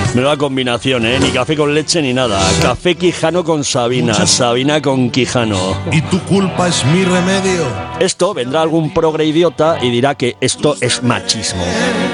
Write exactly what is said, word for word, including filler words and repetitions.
Nueva combinación, ¿eh? Ni café con leche ni nada. Café Quijano con Sabina, Sabina con Quijano. Y tu culpa es mi remedio. Esto vendrá algún progre idiota y dirá que esto es machismo.